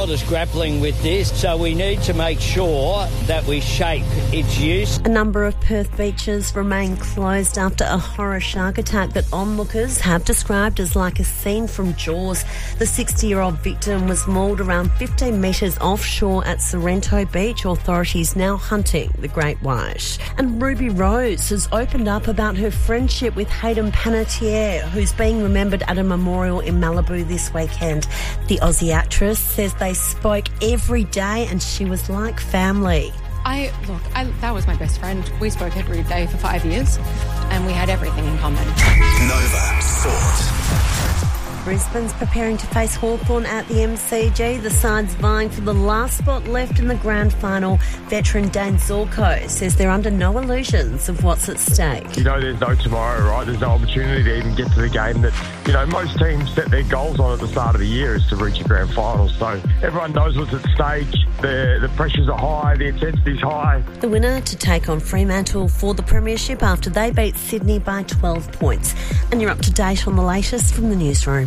world is grappling with this, so we need to make sure that we shape its use. A number of Perth beaches remain closed after a horror shark attack that onlookers have described as like a scene from Jaws. The 60-year-old victim was mauled around 15 metres offshore at Sorrento Beach. Authorities now hunting the great white. And Ruby Rose has opened up about her friendship with Hayden Panettiere, who's being remembered at a memorial in Malibu this weekend. The Aussie actress says they spoke every day and she was like family. That was my best friend. We spoke every day for 5 years and we had everything in common. Nova Sport. Brisbane's preparing to face Hawthorn at the MCG. The side's vying for the last spot left in the grand final. Veteran Dane Zorko says they're under no illusions of what's at stake. You know, there's no tomorrow, right? There's no opportunity to even get to the game that, you know, most teams set their goals on at the start of the year is to reach a grand final. So everyone knows what's at stake. The pressures are high, the intensity's high. The winner to take on Fremantle for the premiership after they beat Sydney by 12 points. And you're up to date on the latest from the newsroom.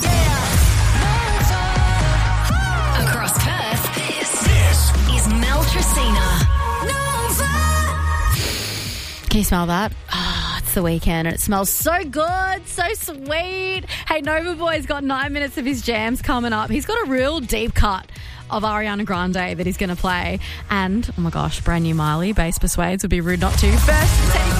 Across Perth, this is Mel Tracina. Can you smell that? It's the weekend and it smells so good, so sweet. Hey, Nova Boy's got 9 minutes of his jams coming up. He's got a real deep cut of Ariana Grande that he's going to play. And, oh my gosh, brand new Miley, Bass Persuades, would be rude not to. First,